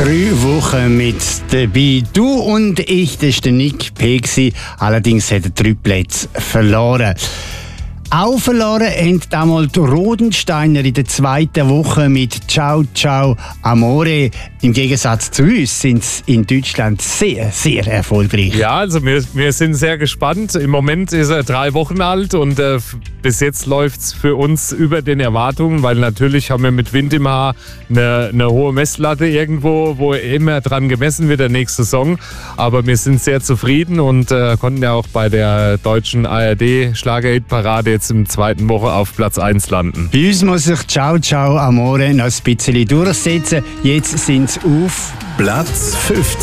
3 Wochen mit dabei. Du und ich, das war der Nick P. Allerdings hat er 3 Plätze verloren. Auch verloren haben damals die Rodensteiner in der 2. Woche mit Ciao Ciao Amore. Im Gegensatz zu uns sind sie in Deutschland sehr, sehr erfolgreich. Ja, also wir sind sehr gespannt. Im Moment ist er 3 Wochen alt und bis jetzt läuft es für uns über den Erwartungen, weil natürlich haben wir mit Wind im Haar eine hohe Messlatte irgendwo, wo immer dran gemessen wird, der nächste Song. Aber wir sind sehr zufrieden und konnten ja auch bei der deutschen ARD-Schlager-Hit-Parade jetzt im 2. Woche auf Platz 1 landen. Bei uns muss sich Ciao Ciao Amore noch ein bisschen durchsetzen. Jetzt sind sie auf Platz 15.